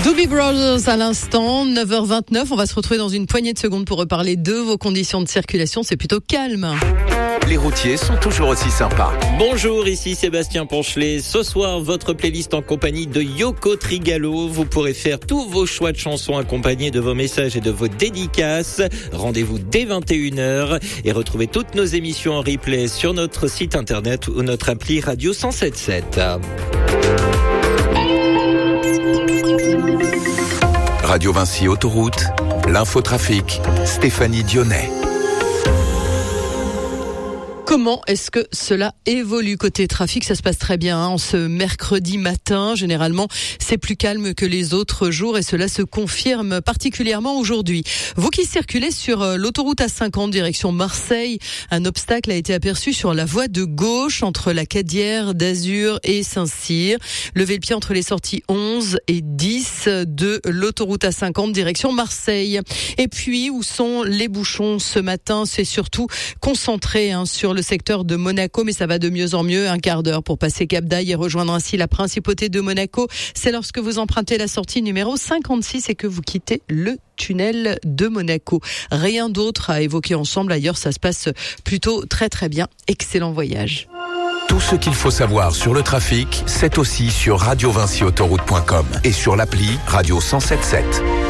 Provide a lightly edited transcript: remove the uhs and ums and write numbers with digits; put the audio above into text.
Doobie Brothers à l'instant, 9h29. On va se retrouver dans une poignée de secondes pour reparler de vos conditions de circulation. C'est plutôt calme. Les routiers sont toujours aussi sympas. Bonjour, ici Sébastien Ponchelet. Ce soir, votre playlist en compagnie de Yoko Trigalo. Vous pourrez faire tous vos choix de chansons accompagnés de vos messages et de vos dédicaces. Rendez-vous dès 21h et retrouvez toutes nos émissions en replay sur notre site internet ou notre appli Radio 107.7. Radio Vinci Autoroute, l'infotrafic, Stéphanie Dionnet. Comment est-ce que cela évolue côté trafic? Ça se passe très bien en ce mercredi matin. Généralement, c'est plus calme que les autres jours et cela se confirme particulièrement aujourd'hui. Vous qui circulez sur l'autoroute A50 direction Marseille, un obstacle a été aperçu sur la voie de gauche entre la Cadière d'Azur et Saint-Cyr. Levez le pied entre les sorties 11 et 10 de l'autoroute A50 direction Marseille. Et puis, où sont les bouchons ce matin? C'est surtout concentré sur le secteur de Monaco, mais ça va de mieux en mieux. Un quart d'heure pour passer Cap d'Aille et rejoindre ainsi la principauté de Monaco. C'est lorsque vous empruntez la sortie numéro 56 et que vous quittez le tunnel de Monaco. Rien d'autre à évoquer ensemble. Ailleurs, ça se passe plutôt très très bien. Excellent voyage. Tout ce qu'il faut savoir sur le trafic, c'est aussi sur radiovinciautoroute.com et sur l'appli Radio 107.7.